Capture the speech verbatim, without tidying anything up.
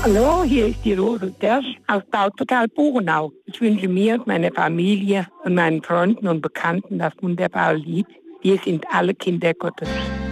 Hallo, hier ist die Rose Dersch aus Bautotal Buchenau. Ich wünsche mir und meiner Familie und meinen Freunden und Bekannten das wunderbare Lied Wir sind alle Kinder Gottes.